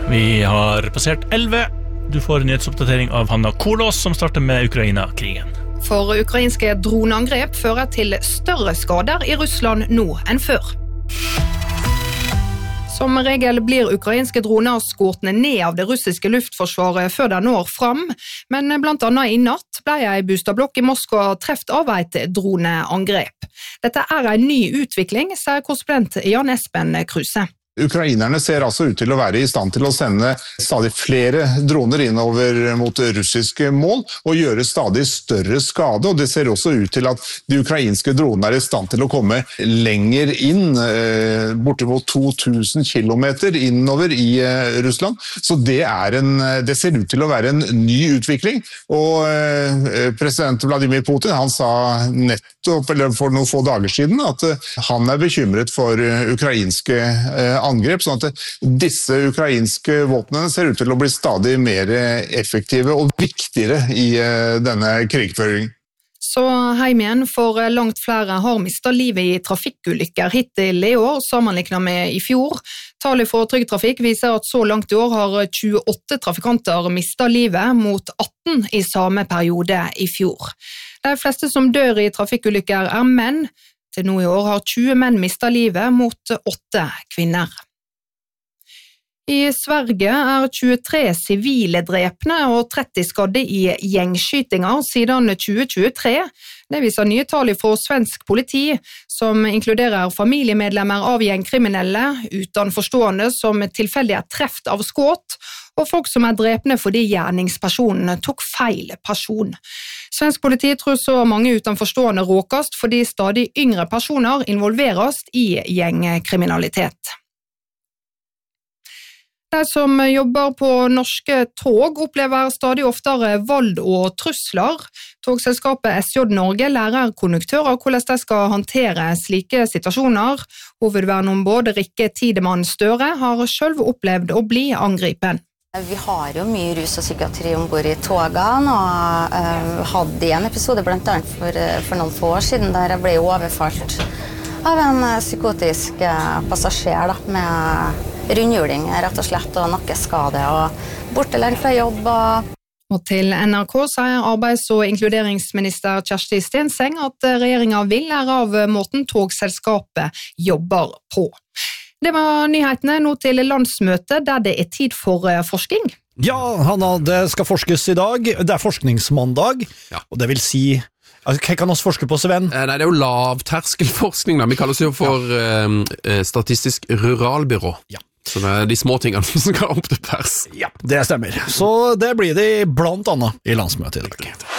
Vi har passert 11. Du får en nyhetsoppdatering av Hanna Kolås, som starter med Ukraina-krigen. For ukrainske droneangrep fører til større skader i Russland nå enn før. Som regel blir ukrainske droner skåret ned av det russiske luftforsvaret før de når fram, men blant annet i natt ble en boligblokk i Moskva treft av et droneangrep. Dette er en ny utvikling, sier korrespondent Jan Espen Kruse. Ukrainerne ser altså ut til å være i stand til å sende stadig flere droner innover mot russiske mål og gjøre stadig større skade, og det ser også ut til at de ukrainske dronene er i stand til å komme lenger inn, bortimot 2000 kilometer innover i Russland. Så det ser ut til å være en ny utvikling, og president Vladimir Putin han sa nettopp, eller for noen få dager siden, at han er bekymret for ukrainske angrep, sånn at disse ukrainske våpnene ser ut til å bli stadig mer effektive og viktigere i denne krigføringen. Så heim igjen, for langt flere har mistet livet i trafikkulykker hittil i år, sammenlignet med i fjor. Tallet for Trygg Trafikk viser at så langt i år har 28 trafikanter mistet livet, mot 18 i samme periode i fjor. De fleste som dør i trafikkulykker er menn. Til nå i år har 20 menn mistet livet mot 8 kvinner. I Sverige er 23 sivile drepne og 30 skadde i gjengskytinger siden 2023. Det viser nye tall fra svensk politi, som inkluderer familiemedlemmer av gjengkriminelle, utenforstående som tilfeldig er treft av skudd, og folk som er drepne fordi gjerningspersonen tok feil person. Svensk politi tror så mange utenforstående råkast fordi stadig yngre personer involveres i gjengkriminalitet. De som jobber på norske tog opplever stadig oftere vold og trusler. Togselskapet SJ Norge lærer konduktører hvordan de skal håndtere slike situasjoner. Hovedverneombud Rikke Tidemann Støre har selv opplevd å bli angripen. Vi har jo mye rus og psykiatri ombord i togene, og hadde en episode blant annet for noen få år siden der jeg ble overfalt av en psykotisk passasjer med rundhjuling, rett og slett, og nakkeskade og bortelengd fra jobb. Og til NRK sier arbeids- og inkluderingsminister Kjersti Stenseng at regjeringen vil lære av måten togselskapet jobber på. Det var nyhetene nå til landsmøtet der det er tid for forskning. Ja, Hanna, det skal forskes i dag. Det er forskningsmandag, og det vil si... Hva kan oss forske på, Sven? Nei, det er jo lavterskelforskning, da. Vi kaller oss jo for Statistisk Ruralbyrå. Ja. Så det er de små tingene som skal opp til pers. Ja, det stemmer. Så det blir det blant annet i landsmøtet i dag.